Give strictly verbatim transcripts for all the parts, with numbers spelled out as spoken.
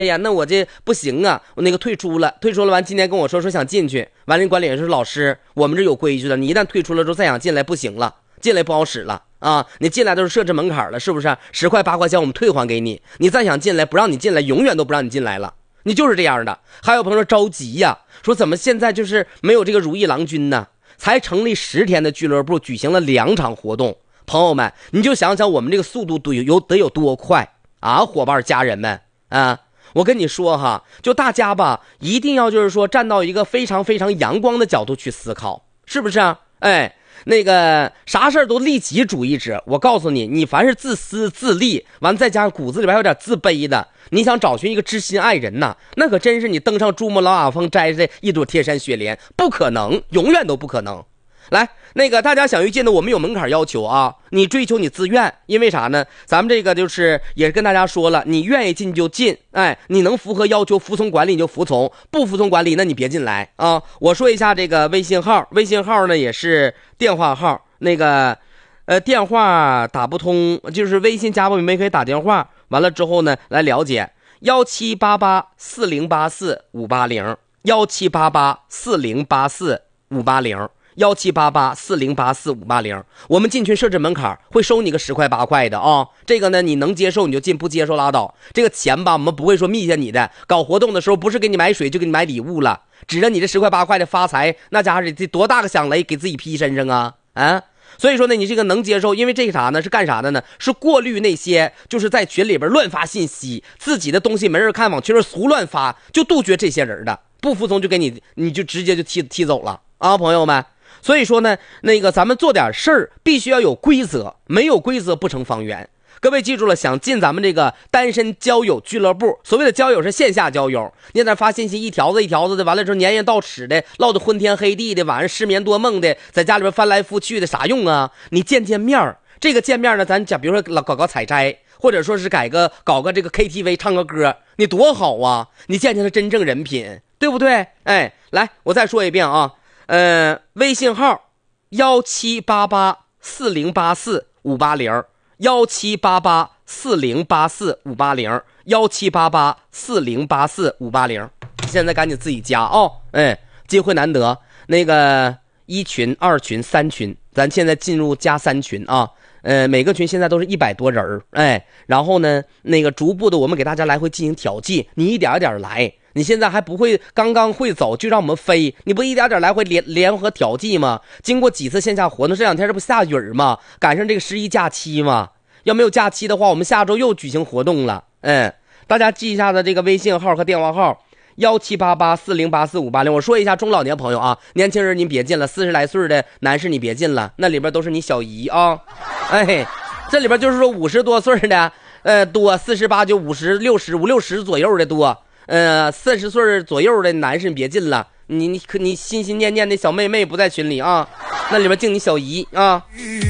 哎呀，那我这不行啊，我那个退出了，退出了完，今天跟我说说想进去，完了人管理员说老师，我们这有规矩的，你一旦退出了之后再想进来不行了，进来不好使了啊！你进来都是设置门槛了，是不是？十块八块钱我们退还给你，你再想进来不让你进来，永远都不让你进来了，你就是这样的。还有朋友说着急呀，说怎么现在就是没有这个如意郎君呢？才成立十天的俱乐部举行了两场活动，朋友们，你就想想我们这个速度得有得有多快啊！伙伴家人们啊！我跟你说哈，就大家吧，一定要就是说站到一个非常非常阳光的角度去思考，是不是啊？哎，那个啥事儿都利己主义者，我告诉你，你凡是自私自利，完再加上骨子里边有点自卑的，你想找寻一个知心爱人呐，那可真是你登上珠穆朗玛峰摘着一朵天山雪莲，不可能，永远都不可能。来，那个大家想遇见的，我们有门槛要求啊，你追求你自愿，因为啥呢？咱们这个就是也跟大家说了，你愿意进就进，哎，你能符合要求服从管理你就服从，不服从管理那你别进来啊。我说一下这个微信号，微信号呢也是电话号，那个呃电话打不通，就是微信加我们可以打电话，完了之后呢来了解幺七八八四零八四五八零幺七八八四零八四五八零。幺七八八四零八四五八零，我们进群设置门槛会收你个十块八块的啊，这个呢你能接受你就进，不接受拉倒。这个钱吧，我们不会说密下你的，搞活动的时候不是给你买水就给你买礼物了，指着你这十块八块的发财，那家伙这多大个响雷给自己劈身上啊啊！所以说呢，你这个能接受，因为这个啥呢？是干啥的呢？是过滤那些就是在群里边乱发信息，自己的东西没人看，往群里胡乱发，就杜绝这些人的。不服从就给你，你就直接就踢踢走了啊，朋友们。所以说呢，那个咱们做点事儿必须要有规则，没有规则不成方圆。各位记住了，想进咱们这个单身交友俱乐部，所谓的交友是线下交友，你在那发信息一条子一条子的，完了之后黏人到齿的，唠得昏天黑地的，晚上失眠多梦的，在家里边翻来覆去的，啥用啊？你见见面，这个见面呢，咱讲比如说搞搞采摘，或者说是改个搞个这个 K T V 唱个歌，你多好啊！你见见他真正人品，对不对？哎，来，我再说一遍啊。呃，微信号幺七八八四零八四五八零，幺七八八四零八四五八零，幺七八八四零八四五八零，现在赶紧自己加啊、哦！哎，机会难得，那个一群、二群、三群，咱现在进入加三群啊。呃，每个群现在都是一百多人，哎，然后呢，那个逐步的我们给大家来回进行调剂，你一点一点来。你现在还不会，刚刚会走就让我们飞，你不一点点来回联联合调剂吗？经过几次线下活动，这两天这不下雨吗？赶上这个十一假期嘛，要没有假期的话，我们下周又举行活动了。嗯，大家记一下的这个微信号和电话号幺七八八四零八四五八零。我说一下中老年朋友啊，年轻人您别进了，四十来岁的男士你别进了，那里边都是你小姨啊。哎，这里边就是说五十多岁的，呃多，四十八就五十六十五六十左右的多。呃，四十岁左右的男士别进了，你你可你心心念念的小妹妹不在群里啊，那里边净你小姨啊。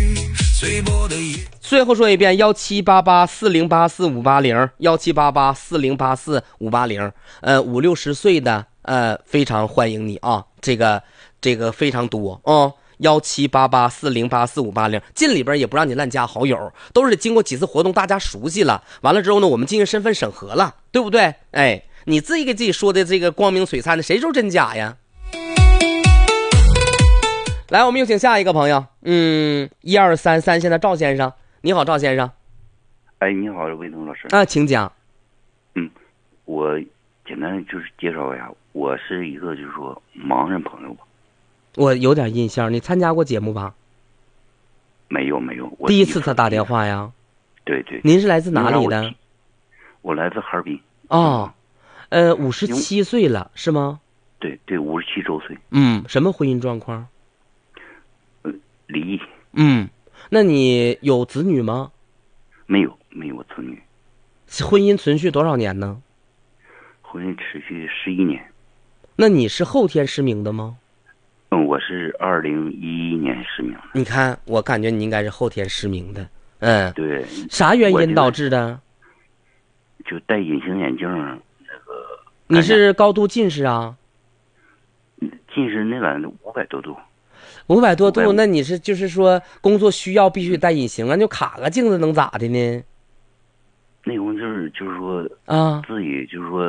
最后说一遍，幺七八八四零八四五八零，幺七八八四零八四五八零。呃，五六十岁的呃，非常欢迎你啊，这个这个非常多啊。幺七八八四零八四五八零，进里边也不让你乱加好友，都是经过几次活动大家熟悉了，完了之后呢，我们进行身份审核了，对不对？哎。你自己给自己说的这个光明璀璨的，谁说真假呀？来，我们有请下一个朋友。嗯，一二三三，现在赵先生，你好，赵先生。 哎，你好，魏东老师。 啊，请讲。 嗯，我简单就是介绍一下，我是一个就是说盲人朋友吧。 我有点印象，你参加过节目吧？ 没有没有，我第一次他打电话呀？ 对对。 您是来自哪里的？ 我, 我来自哈尔滨。 哦。呃，五十七岁了是吗？ 对对，五十七周岁。 嗯，什么婚姻状况？ 呃，离异。 嗯，那你有子女吗？ 没有，没有子女。 婚姻存续多少年呢？ 婚姻持续十一年。 那你是后天失明的吗？ 嗯，我是二零一一年失明的。 你看，我感觉你应该是后天失明的。嗯， 对。 啥原因导致的？ 就戴隐形眼镜。 你是高度近视啊？ 近视那个五百多度。 五百多度，那你是就是说工作需要必须戴隐形啊？就卡个镜子能咋的呢？ 内功就是就是说啊， 自己就是说